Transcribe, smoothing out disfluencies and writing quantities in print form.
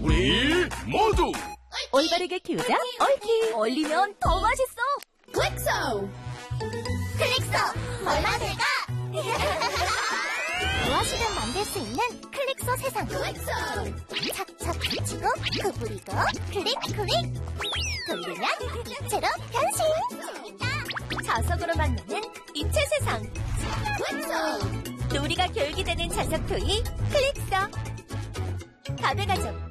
우리 모두 올바르게 키우자 옳기. 얼리면 더 맛있어. 클릭소! 클릭소! 얼마 될까? 무엇이든 만들 수 있는 클릭소 세상. 클릭소! 착착 붙이고 구부리고 클릭 클릭 돌리면 입체로 변신. 자석으로 만드는 입체 세상. 클릭소! 놀이가 교육이 되는 자석 토이 클릭서. 밥의 가족